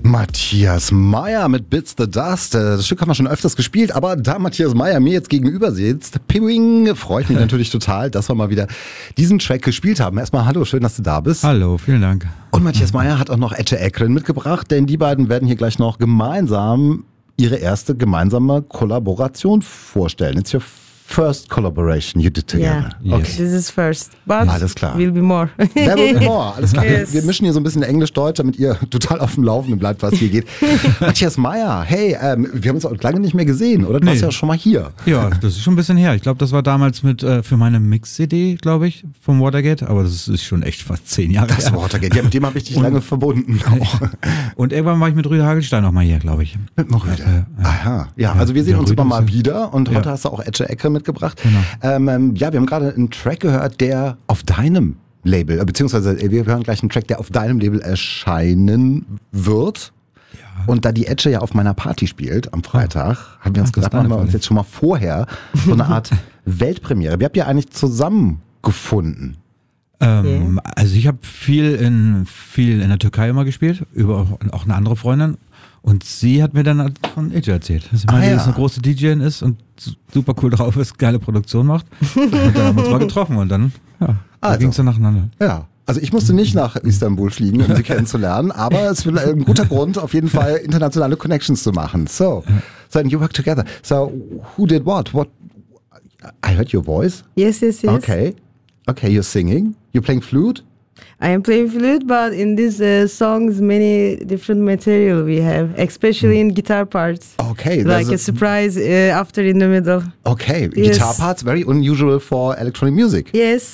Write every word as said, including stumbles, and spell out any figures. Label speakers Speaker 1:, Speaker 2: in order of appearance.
Speaker 1: Matthias Meyer mit Bits the Dust. Das Stück haben wir schon öfters gespielt, aber da Matthias Meyer mir jetzt gegenüber sitzt, Ping, freut mich natürlich total, dass wir mal wieder diesen Track gespielt haben. Erstmal hallo, schön, dass du da bist.
Speaker 2: Hallo, vielen Dank.
Speaker 1: Und Matthias Meyer hat auch noch Ece Ekren mitgebracht, denn die beiden werden hier gleich noch gemeinsam ihre erste gemeinsame Kollaboration vorstellen. It's your first collaboration you did together.
Speaker 3: Yeah,
Speaker 1: okay.
Speaker 3: This is first, but
Speaker 1: Alles klar.
Speaker 3: will be more.
Speaker 1: There will be more. Alles klar.
Speaker 3: Yes.
Speaker 1: Wir mischen hier so ein bisschen Englisch-Deutsch, damit ihr total auf dem Laufenden bleibt, was hier geht. Matthias Meyer, hey, ähm, wir haben uns auch lange nicht mehr gesehen, oder? Du
Speaker 2: Nee.
Speaker 1: warst ja schon mal hier.
Speaker 2: Ja, das ist schon ein bisschen her. Ich glaube, das war damals mit äh, für meine Mix-C D, glaube ich, vom Watergate. Aber das ist schon echt fast zehn Jahre
Speaker 1: Das
Speaker 2: her.
Speaker 1: Watergate, ja, mit dem habe ich dich
Speaker 2: Und-
Speaker 1: lange verbunden. Auch.
Speaker 2: Und irgendwann war ich mit Rüdiger Hagelstein noch mal hier, glaube ich.
Speaker 1: Mit Morüde.
Speaker 2: Ja, ja.
Speaker 1: Aha. Ja,
Speaker 2: Ja,
Speaker 1: also wir sehen
Speaker 2: der
Speaker 1: uns
Speaker 2: Rüde
Speaker 1: immer mal
Speaker 2: ist ja-
Speaker 1: wieder und heute
Speaker 2: Ja.
Speaker 1: hast du auch Ece Ekren mitgebracht.
Speaker 2: Genau.
Speaker 1: Ähm, ähm, ja, wir haben gerade einen Track gehört, der auf deinem Label, äh, beziehungsweise äh, wir hören gleich einen Track, der auf deinem Label erscheinen wird.
Speaker 2: Ja.
Speaker 1: Und da die Ece ja auf meiner Party spielt am Freitag, haben wir uns
Speaker 2: Ach, das
Speaker 1: gedacht,
Speaker 2: ist
Speaker 1: machen
Speaker 2: deine
Speaker 1: wir uns
Speaker 2: Party.
Speaker 1: jetzt schon mal vorher so eine Art Weltpremiere. Wir habt ja eigentlich zusammengefunden.
Speaker 2: Ähm, Also ich habe viel in viel in der Türkei immer gespielt, über auch eine andere Freundin. Und sie hat mir dann von Ece erzählt, dass sie
Speaker 1: Ah,
Speaker 2: meine,
Speaker 1: ja.
Speaker 2: dass eine große D J ist und super cool drauf ist, geile Produktion macht. Und dann haben wir uns mal getroffen und dann ja, da
Speaker 1: Also.
Speaker 2: ging es dann nacheinander.
Speaker 1: Ja. Also ich musste nicht nach Istanbul fliegen, um sie kennenzulernen, aber es ist ein guter Grund, auf jeden Fall internationale Connections zu machen. So, so and you work together. So, who did what? What? I heard your voice.
Speaker 3: Yes, yes, yes.
Speaker 1: Okay. Okay, you're singing. You're playing flute.
Speaker 3: I am playing flute, but in these uh, songs, many different material we have, especially in guitar parts.
Speaker 1: Okay.
Speaker 3: Like
Speaker 1: there's
Speaker 3: a surprise uh, after in the middle.
Speaker 1: Okay,
Speaker 3: Yes.
Speaker 1: guitar parts, very unusual for electronic music.
Speaker 3: Yes.